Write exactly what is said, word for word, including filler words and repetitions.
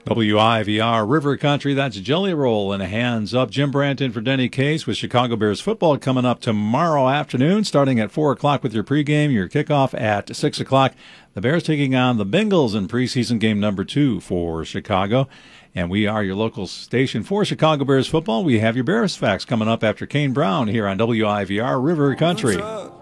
W I V R River Country, that's Jelly Roll and Hands Up. Jim Branton for Denny Case with Chicago Bears football coming up tomorrow afternoon, starting at four o'clock with your pregame, your kickoff at six o'clock. The Bears taking on the Bengals in preseason game number two for Chicago. And we are your local station for Chicago Bears football. We have your Bears facts coming up after Kane Brown here on W I V R River Country.